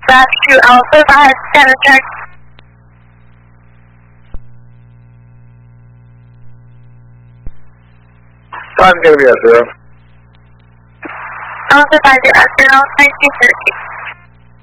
back to Alpha 5, center check. Five's gonna be at 0. Alpha 5, 0, 1930.